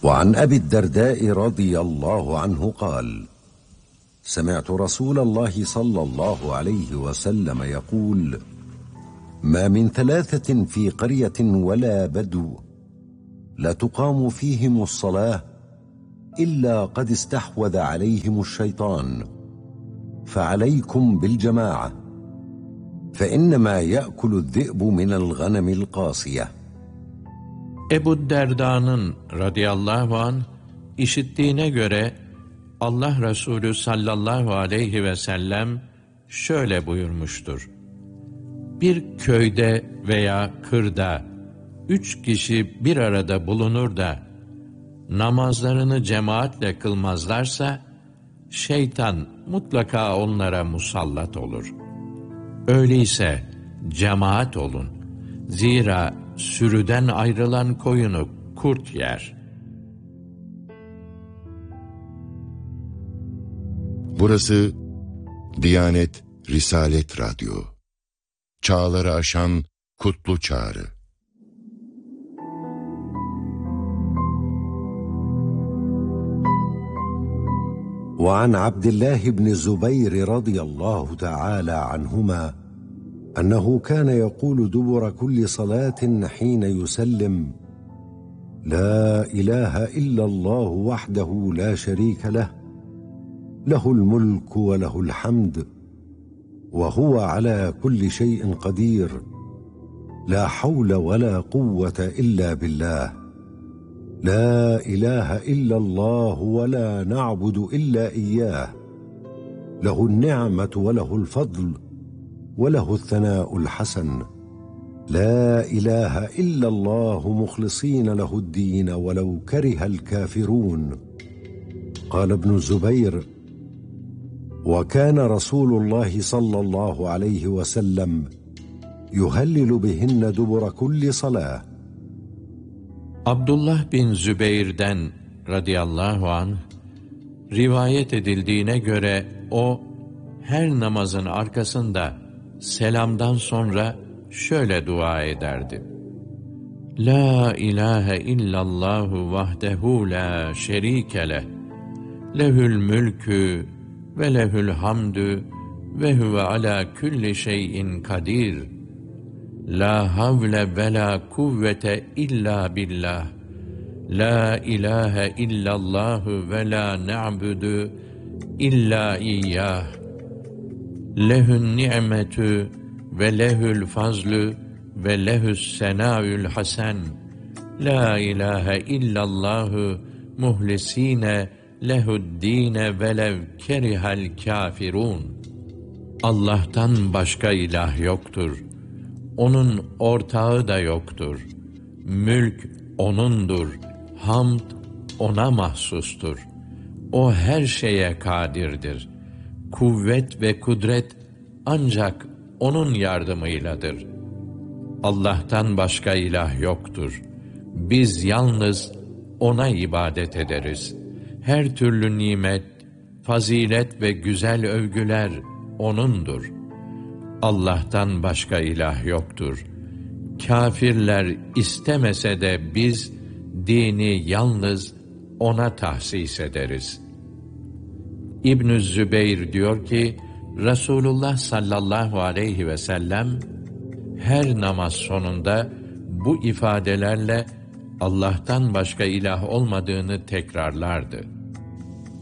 وعن أبي الدرداء رضي الله عنه قال: سمعت رسول الله صلى الله عليه وسلم يقول: ما من 3 في قرية ولا بدو لا تقام فيهم الصلاة إلا قد استحوذ عليهم الشيطان، فعليكم بالجماعة، فإنما يأكل الذئب من الغنم القاسية. Ebu Derda'nın radıyallahu anh işittiğine göre Allah Resulü sallallahu aleyhi ve sellem şöyle buyurmuştur: Bir köyde veya kırda 3 kişi bir arada bulunur da namazlarını cemaatle kılmazlarsa şeytan mutlaka onlara musallat olur. Öyleyse cemaat olun. Zira sürüden ayrılan koyunu kurt yer. Burası Diyanet Risalet Radyo. Çağları aşan kutlu çağrı. وعن عبد الله بن الزبير رضي الله تعالى عنهما أنه كان يقول دبر كل صلاة حين يسلم: لا إله إلا الله وحده لا شريك له، له الملك وله الحمد وهو على كل شيء قدير، لا حول ولا قوة إلا بالله، لا إله إلا الله ولا نعبد إلا إياه، له النعمة وله الفضل وله الثناء الحسن، لا إله إلا الله مخلصين له الدين ولو كره الكافرون. قال ابن الزبير: وكان رسول الله صلى الله عليه وسلم يهلل بهن دبر كل صلاة. Abdullah bin Zübeyr'den radıyallahu anh rivayet edildiğine göre o her namazın arkasında selamdan sonra şöyle dua ederdi: La ilahe illallahu vahdehu la şerike leh, lehül mülkü ve lehül hamdü ve huve ala kulli şeyin kadir. La havle ve la kuvvete illa billah. La ilahe illallahu ve la na'budu illa iyyah. Lehün ni'metü ve lehül fazlü ve lehü's senâül hasen. La ilahe illallahu muhlisine lehu'd-dîne velev kerihel kâfirûn. Allah'tan başka ilah yoktur. Onun ortağı da yoktur. Mülk O'nundur. Hamd O'na mahsustur. O her şeye kadirdir. Kuvvet ve kudret ancak O'nun yardımıyladır. Allah'tan başka ilah yoktur. Biz yalnız O'na ibadet ederiz. Her türlü nimet, fazilet ve güzel övgüler O'nundur. Allah'tan başka ilah yoktur. Kâfirler istemese de biz dini yalnız O'na tahsis ederiz. İbn-i Zübeyr diyor ki, Resulullah sallallahu aleyhi ve sellem her namaz sonunda bu ifadelerle Allah'tan başka ilah olmadığını tekrarlardı.